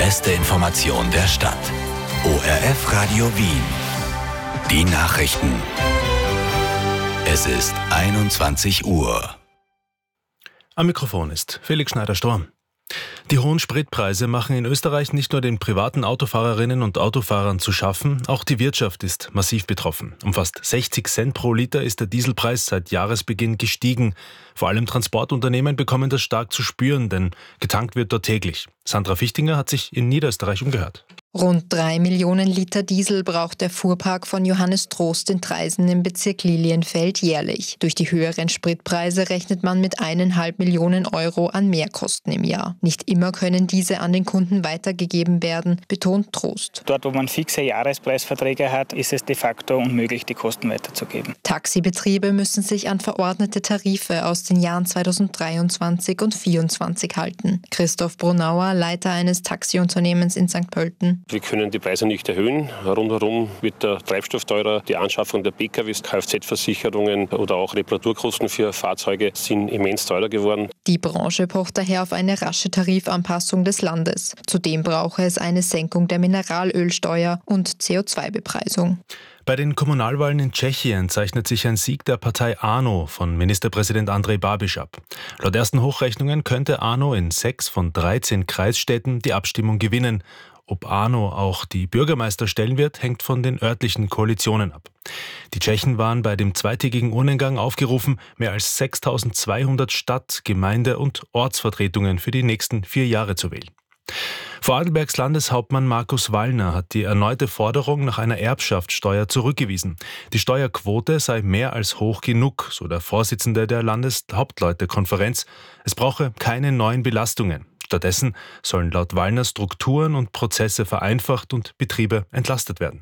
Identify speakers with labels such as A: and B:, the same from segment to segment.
A: beste Information der Stadt. ORF Radio Wien. Die Nachrichten. Es ist 21 Uhr.
B: Am Mikrofon ist Felix Schneider-Storm. Die hohen Spritpreise machen in Österreich nicht nur den privaten Autofahrerinnen und Autofahrern zu schaffen, auch die Wirtschaft ist massiv betroffen. Um fast 60 Cent pro Liter ist der Dieselpreis seit Jahresbeginn gestiegen. Vor allem Transportunternehmen bekommen das stark zu spüren, denn getankt wird dort täglich. Sandra Fichtinger hat sich in Niederösterreich umgehört.
C: Rund 3 Millionen Liter Diesel braucht der Fuhrpark von Johannes Trost in Traisen im Bezirk Lilienfeld jährlich. Durch die höheren Spritpreise rechnet man mit 1,5 Millionen Euro an Mehrkosten im Jahr. Nicht immer können diese an den Kunden weitergegeben werden, betont Trost.
D: Dort, wo man fixe Jahrespreisverträge hat, ist es de facto unmöglich, die Kosten weiterzugeben.
C: Taxibetriebe müssen sich an verordnete Tarife aus den Jahren 2023 und 2024 halten. Christoph Brunauer, Leiter eines Taxiunternehmens in St. Pölten.
E: Wir können die Preise nicht erhöhen. Rundherum wird der Treibstoff teurer. Die Anschaffung der PKWs, Kfz-Versicherungen oder auch Reparaturkosten für Fahrzeuge sind immens teurer geworden.
C: Die Branche pocht daher auf eine rasche Tarifanpassung des Landes. Zudem brauche es eine Senkung der Mineralölsteuer und CO2-Bepreisung.
B: Bei den Kommunalwahlen in Tschechien zeichnet sich ein Sieg der Partei ANO von Ministerpräsident Andrej Babiš ab. Laut ersten Hochrechnungen könnte ANO in 6 von 13 Kreisstädten die Abstimmung gewinnen. Ob ANO auch die Bürgermeister stellen wird, hängt von den örtlichen Koalitionen ab. Die Tschechen waren bei dem zweitägigen Urnengang aufgerufen, mehr als 6.200 Stadt-, Gemeinde- und Ortsvertretungen für die nächsten 4 Jahre zu wählen. Vorarlbergs Landeshauptmann Markus Wallner hat die erneute Forderung nach einer Erbschaftssteuer zurückgewiesen. Die Steuerquote sei mehr als hoch genug, so der Vorsitzende der Landeshauptleutekonferenz. Es brauche keine neuen Belastungen. Stattdessen sollen laut Wallner Strukturen und Prozesse vereinfacht und Betriebe entlastet werden.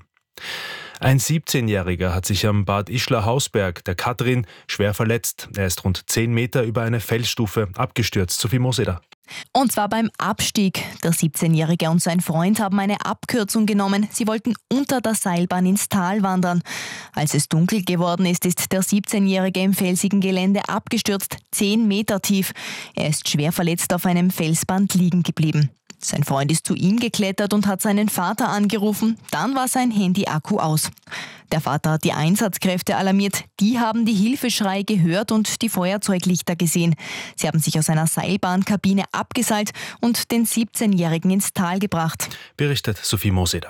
B: Ein 17-Jähriger hat sich am Bad Ischler Hausberg, der Katrin, schwer verletzt. Er ist rund 10 Meter über eine Felsstufe abgestürzt. Sophie Moseder.
F: Und zwar beim Abstieg. Der 17-Jährige und sein Freund haben eine Abkürzung genommen. Sie wollten unter der Seilbahn ins Tal wandern. Als es dunkel geworden ist der 17-Jährige im felsigen Gelände abgestürzt, 10 Meter tief. Er ist schwer verletzt auf einem Felsband liegen geblieben. Sein Freund ist zu ihm geklettert und hat seinen Vater angerufen. Dann war sein Handy-Akku aus. Der Vater hat die Einsatzkräfte alarmiert. Die haben die Hilfeschreie gehört und die Feuerzeuglichter gesehen. Sie haben sich aus einer Seilbahnkabine abgeseilt und den 17-Jährigen ins Tal gebracht.
B: Berichtet Sophie Moseder.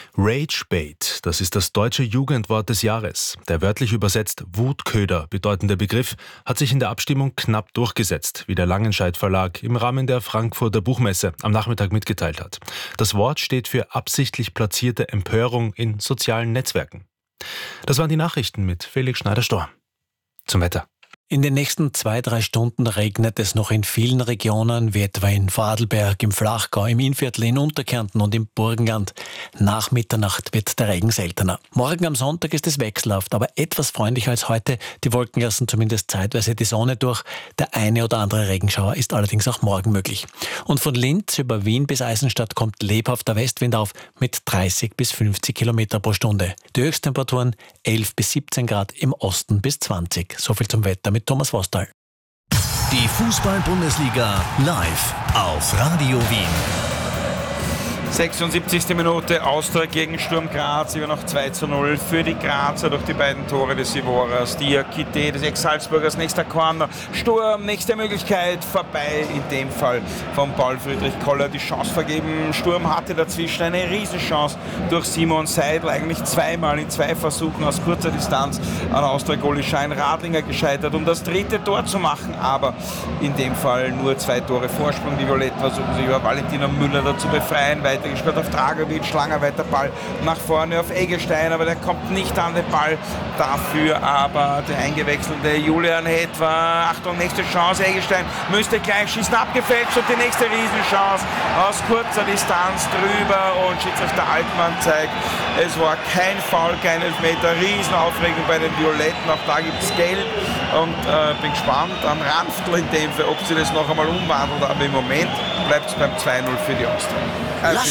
B: Ragebait, das ist das deutsche Jugendwort des Jahres. Der wörtlich übersetzt Wutköder bedeutende Begriff hat sich in der Abstimmung knapp durchgesetzt, wie der Langenscheidt Verlag im Rahmen der Frankfurter Buchmesse am Nachmittag mitgeteilt hat. Das Wort steht für absichtlich platzierte Empörung in sozialen Netzwerken. Das waren die Nachrichten mit Felix Schneider-Storm. Zum Wetter.
G: In den nächsten 2-3 Stunden regnet es noch in vielen Regionen, wie etwa in Vorarlberg, im Flachgau, im Innviertel, in Unterkärnten und im Burgenland. Nach Mitternacht wird der Regen seltener. Morgen am Sonntag ist es wechselhaft, aber etwas freundlicher als heute. Die Wolken lassen zumindest zeitweise die Sonne durch. Der eine oder andere Regenschauer ist allerdings auch morgen möglich. Und von Linz über Wien bis Eisenstadt kommt lebhafter Westwind auf mit 30 bis 50 Kilometer pro Stunde. Die Höchsttemperaturen 11 bis 17 Grad, im Osten bis 20. So viel zum Wetter mit Thomas Vostal.
A: Die Fußball-Bundesliga live auf Radio Wien.
H: 76. Minute, Austria gegen Sturm Graz, immer noch 2:0 für die Grazer durch die beiden Tore des Ivoras. Diakite des Ex-Salzburgers, nächster Corner, Sturm, nächste Möglichkeit, vorbei, in dem Fall von Paul Friedrich Koller die Chance vergeben. Sturm hatte dazwischen eine Riesenchance durch Simon Seidel, eigentlich zweimal in 2 Versuchen aus kurzer Distanz an Austria-Goalie Schein Radlinger gescheitert, um das 3. Tor zu machen, aber in dem Fall nur 2 Tore Vorsprung. Die Violetten versuchen sich über Valentino Müller da zu befreien, gespielt auf Dragovic, langer weiter Ball nach vorne auf Eggestein, aber der kommt nicht an den Ball. Dafür aber der eingewechselte Julian Hetwa. Achtung, nächste Chance, Eggestein müsste gleich schießen, abgefälscht und die nächste Riesenchance aus kurzer Distanz drüber und Schiedsrichter Altmann zeigt, es war kein Foul, kein Elfmeter, Riesenaufregung bei den Violetten, auch da gibt es Gelb und bin gespannt an Ranftl in dem Fall, ob sie das noch einmal umwandelt, aber im Moment bleibt es beim 2:0 für die Austria.
A: Lass